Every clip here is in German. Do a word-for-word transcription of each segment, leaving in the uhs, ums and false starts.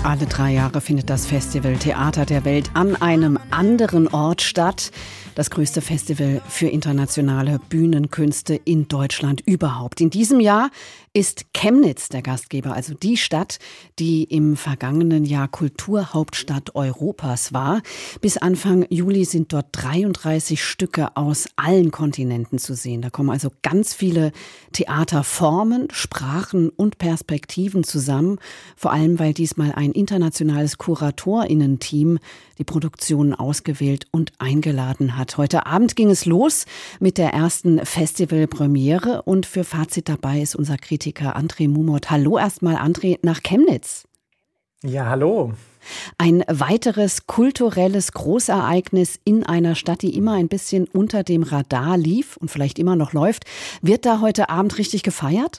Alle drei Jahre findet das Festival Theater der Welt an einem anderen Ort statt. Das größte Festival für internationale Bühnenkünste in Deutschland überhaupt. In diesem Jahr ist Chemnitz der Gastgeber, also die Stadt, die im vergangenen Jahr Kulturhauptstadt Europas war. Bis Anfang Juli sind dort dreiunddreißig Stücke aus allen Kontinenten zu sehen. Da kommen also ganz viele Theaterformen, Sprachen und Perspektiven zusammen. Vor allem, weil diesmal ein internationales KuratorInnen-Team die Produktionen ausgewählt und eingeladen hat. Heute Abend ging es los mit der ersten Festivalpremiere und für Fazit dabei ist unser Kritiker André Mumot. Hallo erstmal André nach Chemnitz. Ja, hallo. Ein weiteres kulturelles Großereignis in einer Stadt, die immer ein bisschen unter dem Radar lief und vielleicht immer noch läuft. Wird da heute Abend richtig gefeiert?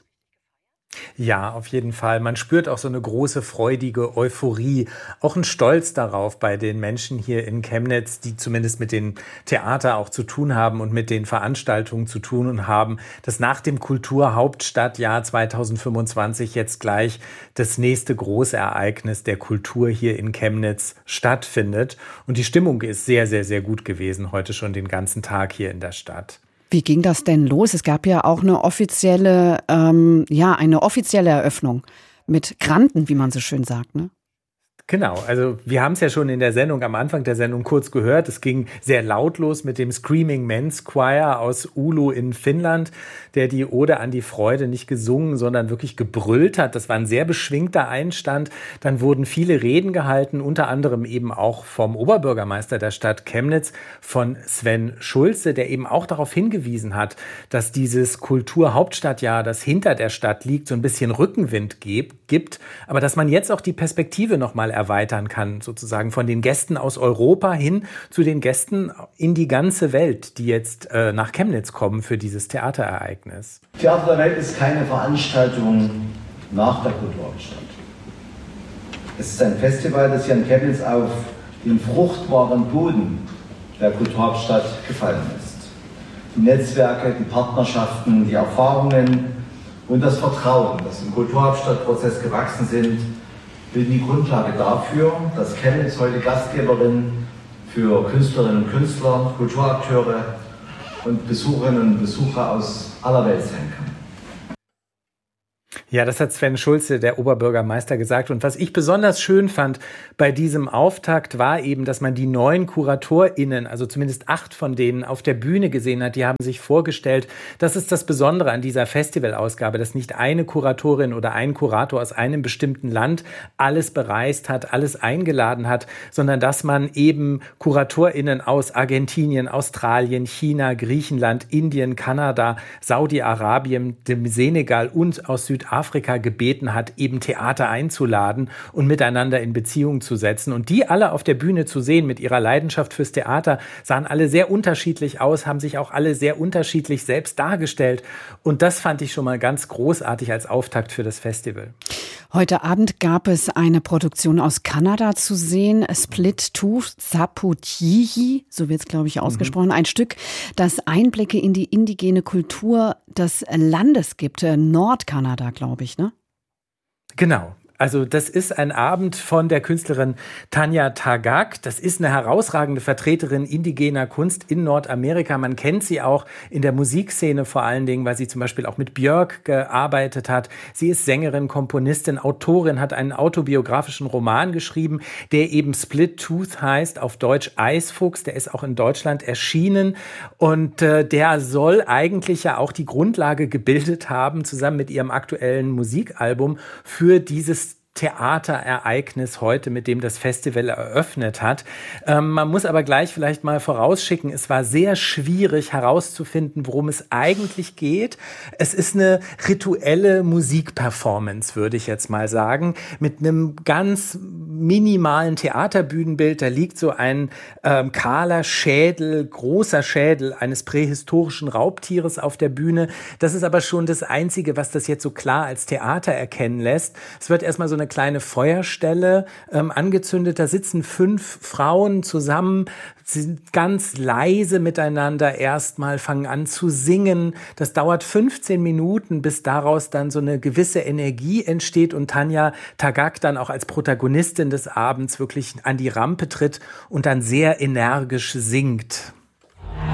Ja, auf jeden Fall. Man spürt auch so eine große, freudige Euphorie, auch ein Stolz darauf bei den Menschen hier in Chemnitz, die zumindest mit dem Theater auch zu tun haben und mit den Veranstaltungen zu tun und haben, dass nach dem Kulturhauptstadtjahr zweitausendfünfundzwanzig jetzt gleich das nächste große Ereignis der Kultur hier in Chemnitz stattfindet. Und die Stimmung ist sehr, sehr, sehr gut gewesen, heute schon den ganzen Tag hier in der Stadt. Wie ging das denn los? Es gab ja auch eine offizielle, ähm, ja, eine offizielle Eröffnung mit Granten, wie man so schön sagt, ne? Genau, also wir haben es ja schon in der Sendung, am Anfang der Sendung kurz gehört. Es ging sehr lautlos mit dem Screaming Men's Choir aus Oulu in Finnland, der die Ode an die Freude nicht gesungen, sondern wirklich gebrüllt hat. Das war ein sehr beschwingter Einstand. Dann wurden viele Reden gehalten, unter anderem eben auch vom Oberbürgermeister der Stadt Chemnitz, von Sven Schulze, der eben auch darauf hingewiesen hat, dass dieses Kulturhauptstadtjahr, das hinter der Stadt liegt, so ein bisschen Rückenwind gibt, aber dass man jetzt auch die Perspektive noch mal erweitern kann, sozusagen von den Gästen aus Europa hin zu den Gästen in die ganze Welt, die jetzt äh, nach Chemnitz kommen für dieses Theaterereignis. Theater der Welt ist keine Veranstaltung nach der Kulturhauptstadt. Es ist ein Festival, das hier in Chemnitz auf den fruchtbaren Boden der Kulturhauptstadt gefallen ist. Die Netzwerke, die Partnerschaften, die Erfahrungen und das Vertrauen, das im Kulturhauptstadtprozess gewachsen sind, bilden die Grundlage dafür, dass Chemnitz heute Gastgeberin für Künstlerinnen und Künstler, Kulturakteure und Besucherinnen und Besucher aus aller Welt sein kann. Ja, das hat Sven Schulze, der Oberbürgermeister, gesagt. Und was ich besonders schön fand bei diesem Auftakt war eben, dass man die neuen KuratorInnen, also zumindest acht von denen, auf der Bühne gesehen hat. Die haben sich vorgestellt. Das ist das Besondere an dieser Festivalausgabe, dass nicht eine Kuratorin oder ein Kurator aus einem bestimmten Land alles bereist hat, alles eingeladen hat, sondern dass man eben KuratorInnen aus Argentinien, Australien, China, Griechenland, Indien, Kanada, Saudi-Arabien, dem Senegal und aus Südafrika Afrika gebeten hat, eben Theater einzuladen und miteinander in Beziehung zu setzen. Und die alle auf der Bühne zu sehen mit ihrer Leidenschaft fürs Theater, sahen alle sehr unterschiedlich aus, haben sich auch alle sehr unterschiedlich selbst dargestellt. Und das fand ich schon mal ganz großartig als Auftakt für das Festival. Heute Abend gab es eine Produktion aus Kanada zu sehen, Split Tooth Zaputihi, so wird es, glaube ich, ausgesprochen. Mhm. Ein Stück, das Einblicke in die indigene Kultur des Landes gibt, Nordkanada, glaube ich, ne? Genau. Also das ist ein Abend von der Künstlerin Tanya Tagaq. Das ist eine herausragende Vertreterin indigener Kunst in Nordamerika. Man kennt sie auch in der Musikszene vor allen Dingen, weil sie zum Beispiel auch mit Björk gearbeitet hat. Sie ist Sängerin, Komponistin, Autorin, hat einen autobiografischen Roman geschrieben, der eben Split Tooth heißt, auf Deutsch Eisfuchs. Der ist auch in Deutschland erschienen und äh, der soll eigentlich ja auch die Grundlage gebildet haben, zusammen mit ihrem aktuellen Musikalbum für dieses Theaterereignis heute, mit dem das Festival eröffnet hat. Ähm, man muss aber gleich vielleicht mal vorausschicken, es war sehr schwierig herauszufinden, worum es eigentlich geht. Es ist eine rituelle Musikperformance, würde ich jetzt mal sagen, mit einem ganz minimalen Theaterbühnenbild. Da liegt so ein ähm, kahler Schädel, großer Schädel eines prähistorischen Raubtieres auf der Bühne. Das ist aber schon das Einzige, was das jetzt so klar als Theater erkennen lässt. Es wird erstmal so eine eine kleine Feuerstelle ähm, angezündet. Da sitzen fünf Frauen zusammen, sind ganz leise miteinander erstmal, fangen an zu singen. Das dauert fünfzehn Minuten, bis daraus dann so eine gewisse Energie entsteht und Tanja Tagaq dann auch als Protagonistin des Abends wirklich an die Rampe tritt und dann sehr energisch singt.